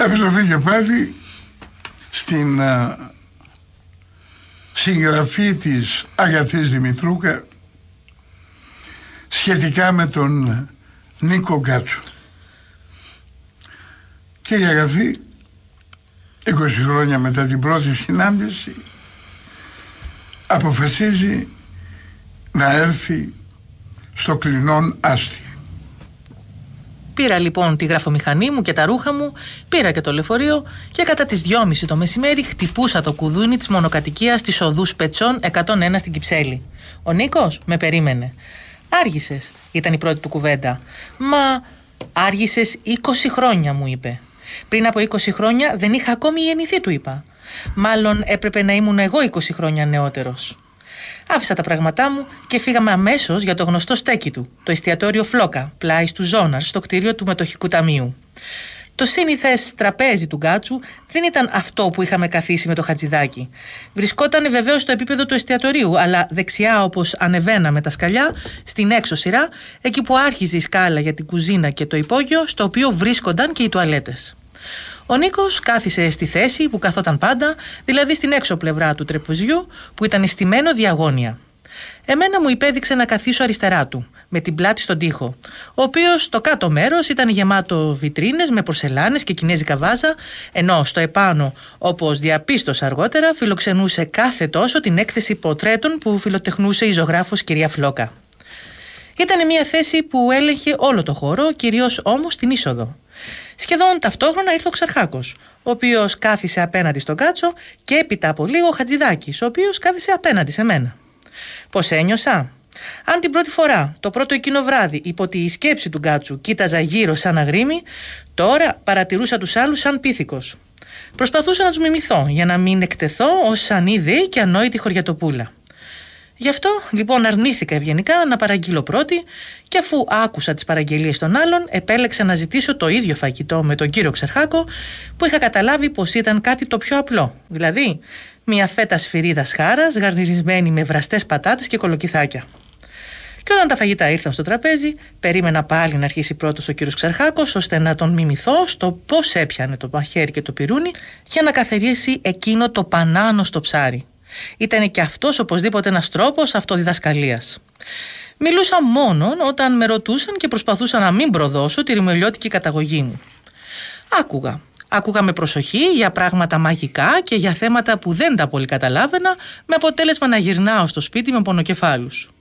Επιστροφή και πάλι στην συγγραφή της Αγαθής Δημητρούκα σχετικά με τον Νίκο Γκάτσο. Και η Αγαθή 20 χρόνια μετά την πρώτη συνάντηση αποφασίζει να έρθει στο Κλεινόν Άστι. Πήρα λοιπόν τη γραφομηχανή μου και τα ρούχα μου, πήρα και το λεωφορείο και κατά τις 2:30 το μεσημέρι χτυπούσα το κουδούνι της μονοκατοικίας της οδούς Πετσών 101 στην Κυψέλη. Ο Νίκος με περίμενε. «Άργησες», ήταν η πρώτη του κουβέντα. «Μα άργησες 20 χρόνια», μου είπε. «Πριν από 20 χρόνια δεν είχα ακόμη γεννηθεί», του είπα. «Μάλλον έπρεπε να ήμουν εγώ 20 χρόνια νεότερος». Άφησα τα πράγματά μου και φύγαμε αμέσως για το γνωστό στέκι του, το εστιατόριο Φλόκα, πλάι του Ζώναρ, στο κτίριο του Μετοχικού Ταμείου. Το σύνηθες τραπέζι του Γκάτσου δεν ήταν αυτό που είχαμε καθίσει με το Χατζηδάκι. Βρισκόταν βεβαίως στο επίπεδο του εστιατορίου, αλλά δεξιά όπως ανεβαίναμε τα σκαλιά, στην έξω σειρά, εκεί που άρχιζε η σκάλα για την κουζίνα και το υπόγειο, στο οποίο βρίσκονταν και οι τουαλέτες. Ο Νίκος κάθισε στη θέση που καθόταν πάντα, δηλαδή στην έξω πλευρά του τραπεζιού που ήταν στημένο διαγώνια. Εμένα μου υπέδειξε να καθίσω αριστερά του, με την πλάτη στον τοίχο, ο οποίος το κάτω μέρος ήταν γεμάτο βιτρίνες με πορσελάνες και κινέζικα βάζα, ενώ στο επάνω, όπως διαπίστωσα αργότερα, φιλοξενούσε κάθε τόσο την έκθεση πορτρέτων που φιλοτεχνούσε η ζωγράφος κυρία Φλόκα. Ήταν μια θέση που έλεγχε όλο το χώρο, κυρίως όμως την είσοδο. Σχεδόν ταυτόχρονα ήρθε ο Ξαρχάκος, ο οποίος κάθισε απέναντι στον Γκάτσο, και έπειτα από λίγο ο Χατζηδάκης, ο οποίος κάθισε απέναντι σε μένα. Πώς ένιωσα? Αν την πρώτη φορά, το πρώτο εκείνο βράδυ, υπό τη σκέψη του Γκάτσου κοίταζα γύρω σαν αγρίμη, τώρα παρατηρούσα τους άλλους σαν πίθηκος. Προσπαθούσα να τους μιμηθώ για να μην εκτεθώ ως ανίδεη και ανόητη χωριατοπούλα. Γι' αυτό λοιπόν αρνήθηκα ευγενικά να παραγγείλω πρώτη, και αφού άκουσα τις παραγγελίες των άλλων, επέλεξα να ζητήσω το ίδιο φαγητό με τον κύριο Ξαρχάκο, που είχα καταλάβει πως ήταν κάτι το πιο απλό, δηλαδή μια φέτα σφυρίδας χάρας γαρνιρισμένη με βραστές πατάτες και κολοκυθάκια. Και όταν τα φαγητά ήρθαν στο τραπέζι, περίμενα πάλι να αρχίσει πρώτος ο κύριος Ξαρχάκος, ώστε να τον μιμηθώ στο πώς έπιανε το μαχαίρι και το πυρούνι για να καθαρίσει εκείνο το πανάνο στο ψάρι. Ήταν και αυτός οπωσδήποτε ένας τρόπος αυτοδιδασκαλίας. Μιλούσα μόνον όταν με ρωτούσαν και προσπαθούσα να μην προδώσω τη ρημελιώτικη καταγωγή μου. Άκουγα με προσοχή για πράγματα μαγικά και για θέματα που δεν τα πολύ καταλάβαινα, με αποτέλεσμα να γυρνάω στο σπίτι με πονοκεφάλους.